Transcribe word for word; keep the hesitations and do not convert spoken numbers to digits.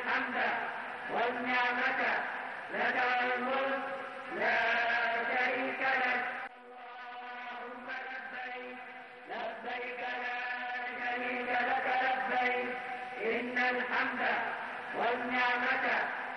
الحمد والنعمة لك والملك لا شريك لك. اللهم لبيك لبيك لا شريك لك لبيك إن الحمد والنعمة